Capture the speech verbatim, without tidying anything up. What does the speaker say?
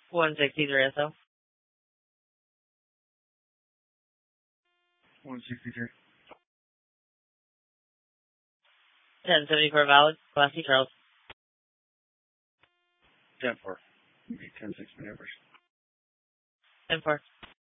one sixty-three S O. one sixty-three. ten seventy-four valid. Class C Charles. ten four. ten six maneuvers. ten four.